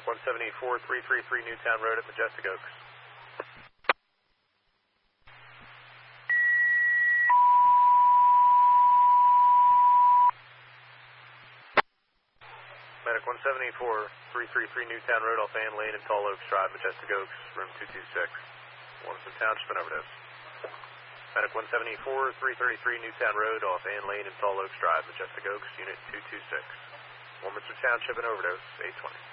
Medic 174-333 Newtown Road at Majestic Oaks. Medic 174-333 Newtown Road off Ann Lane and Tall Oaks Drive, Majestic Oaks, room 226. Warrenton Township and overdose. Medic 174-333 Newtown Road off Ann Lane and Tall Oaks Drive, Majestic Oaks, unit 226. Warminster Township and overdose, 820.